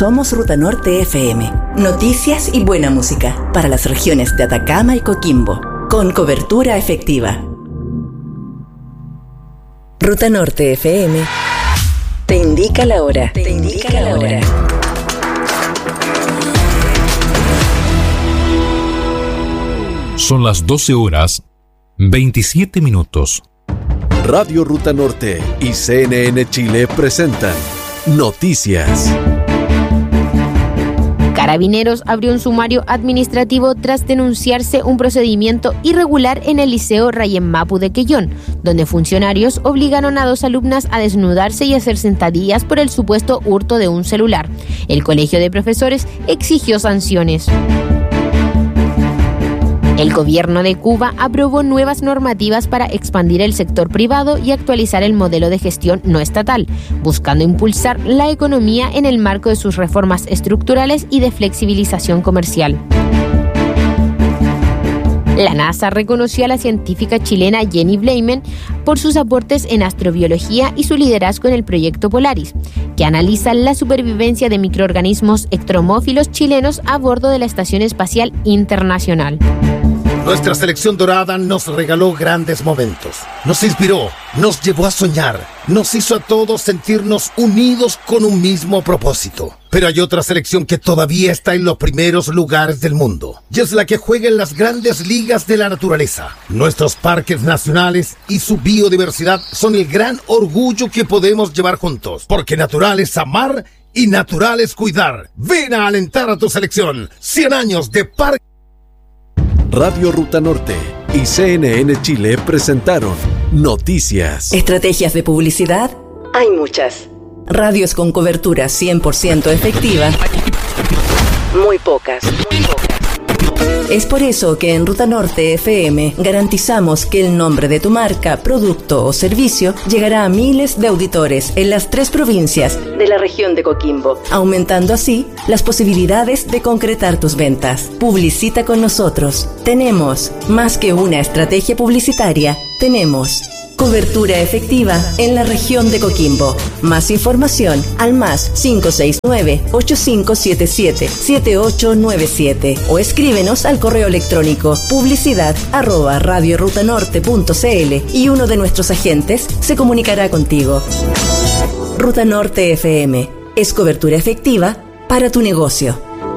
Somos Ruta Norte FM. Noticias y buena música para las regiones de Atacama y Coquimbo, con cobertura efectiva. Ruta Norte FM te indica la hora. Te indica la hora. Son las 12:27. Radio Ruta Norte y CNN Chile presentan Noticias. Carabineros abrió un sumario administrativo tras denunciarse un procedimiento irregular en el Liceo Rayén Mapu de Quellón, donde funcionarios obligaron a 2 alumnas a desnudarse y hacer sentadillas por el supuesto hurto de un celular. El Colegio de Profesores exigió sanciones. El gobierno de Cuba aprobó nuevas normativas para expandir el sector privado y actualizar el modelo de gestión no estatal, buscando impulsar la economía en el marco de sus reformas estructurales y de flexibilización comercial. La NASA reconoció a la científica chilena Jenny Bleiman por sus aportes en astrobiología y su liderazgo en el proyecto Polaris, que analiza la supervivencia de microorganismos ectromófilos chilenos a bordo de la Estación Espacial Internacional. Nuestra selección dorada nos regaló grandes momentos, nos inspiró, nos llevó a soñar, nos hizo a todos sentirnos unidos con un mismo propósito. Pero hay otra selección que todavía está en los primeros lugares del mundo, y es la que juega en las grandes ligas de la naturaleza. Nuestros parques nacionales y su biodiversidad son el gran orgullo que podemos llevar juntos, porque natural es amar y natural es cuidar. Ven a alentar a tu selección. 100 años de parque. Radio Ruta Norte y CNN Chile presentaron Noticias. Estrategias de publicidad, hay muchas. Radios con cobertura 100% efectiva, muy pocas. Es por eso que en Ruta Norte FM garantizamos que el nombre de tu marca, producto o servicio llegará a miles de auditores en las 3 provincias de la región de Coquimbo, aumentando así las posibilidades de concretar tus ventas. Publicita con nosotros. Tenemos más que una estrategia publicitaria, tenemos cobertura efectiva en la región de Coquimbo. Más información al más 569-8577-7897 o escríbenos al correo electrónico publicidad@radiorutanorte.cl y uno de nuestros agentes se comunicará contigo. Ruta Norte FM es cobertura efectiva para tu negocio.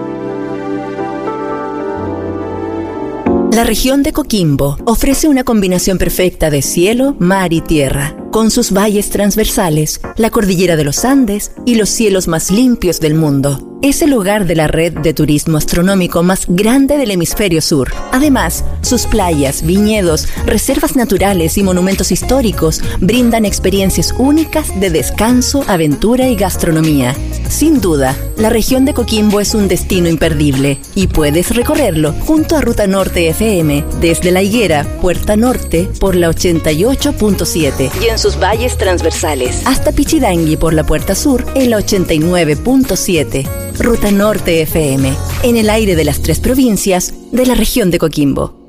La región de Coquimbo ofrece una combinación perfecta de cielo, mar y tierra, con sus valles transversales, la cordillera de los Andes y los cielos más limpios del mundo. Es el hogar de la red de turismo astronómico más grande del hemisferio sur. Además, sus playas, viñedos, reservas naturales y monumentos históricos brindan experiencias únicas de descanso, aventura y gastronomía. Sin duda, la región de Coquimbo es un destino imperdible y puedes recorrerlo junto a Ruta Norte FM desde La Higuera, Puerta Norte por la 88.7 y en sus valles transversales hasta Pichidangui por la Puerta Sur en la 89.7. Ruta Norte FM, en el aire de las 3 provincias de la región de Coquimbo.